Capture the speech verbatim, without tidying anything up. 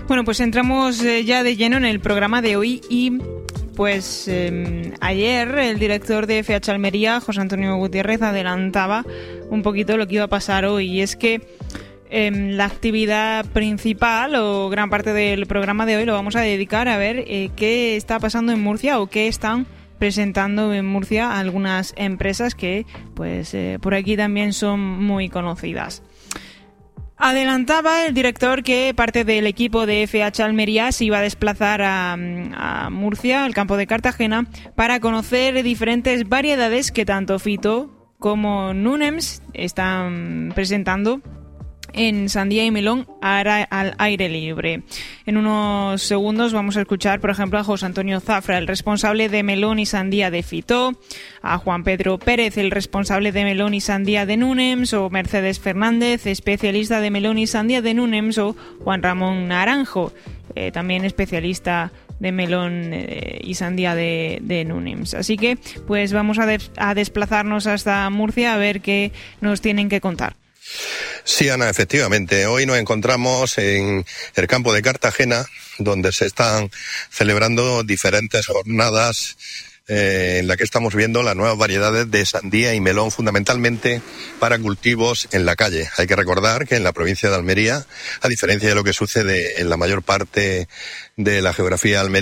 Bueno, pues entramos eh, ya de lleno en el programa de hoy y pues eh, ayer el director de F H Almería, José Antonio Gutiérrez, adelantaba un poquito lo que iba a pasar hoy, y es que eh, la actividad principal o gran parte del programa de hoy lo vamos a dedicar a ver eh, qué está pasando en Murcia o qué están presentando en Murcia algunas empresas que pues eh, por aquí también son muy conocidas. Adelantaba el director que parte del equipo de F H Almería se iba a desplazar a, a Murcia, al campo de Cartagena, para conocer diferentes variedades que tanto Fito como Nunems están presentando en sandía y melón al aire libre. En unos segundos vamos a escuchar, por ejemplo, a José Antonio Zafra, el responsable de melón y sandía de Fito, a Juan Pedro Pérez, el responsable de melón y sandía de Nunems, o Mercedes Fernández, especialista de melón y sandía de Nunems, o Juan Ramón Naranjo, eh, también especialista de melón eh, y sandía de, de Nunems. Así que pues vamos a, de- a desplazarnos hasta Murcia a ver qué nos tienen que contar. Sí, Ana, efectivamente. Hoy nos encontramos en el campo de Cartagena, donde se están celebrando diferentes jornadas eh, en las que estamos viendo las nuevas variedades de sandía y melón, fundamentalmente para cultivos en la calle. Hay que recordar que en la provincia de Almería, a diferencia de lo que sucede en la mayor parte de la geografía almeriense,